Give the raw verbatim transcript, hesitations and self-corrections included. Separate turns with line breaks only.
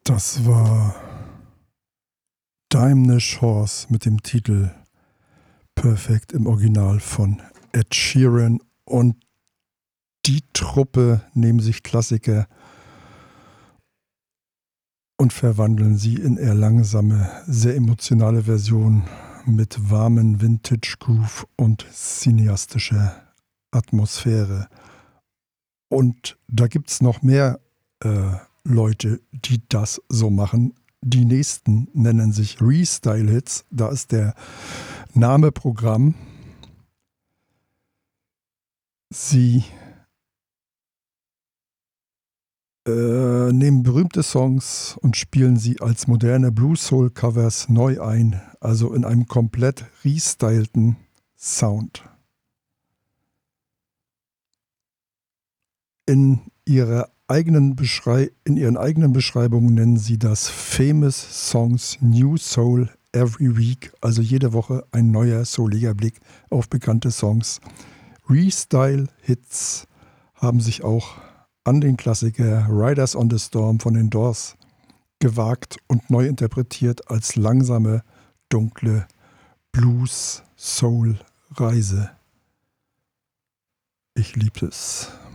Das war Diminish Horse mit dem Titel Perfect im Original von Ed Sheeran, und die Truppe nehmen sich Klassiker und verwandeln sie in eher langsame, sehr emotionale Versionen mit warmen Vintage Groove und cineastischer Atmosphäre. Und da gibt es noch mehr äh, Leute, die das so machen. Die nächsten nennen sich Restyle Hits. Da ist der Name Programm. Sie äh, nehmen berühmte Songs und spielen sie als moderne Blues-Soul-Covers neu ein, also in einem komplett restylten Sound. In ihrer eigenen Beschrei- in ihren eigenen Beschreibungen nennen sie das Famous Songs New Soul Every Week, also jede Woche ein neuer souliger Blick auf bekannte Songs. Restyle-Hits haben sich auch an den Klassiker Riders on the Storm von den Doors gewagt und neu interpretiert als langsame, dunkle Blues-Soul-Reise. Ich liebe es.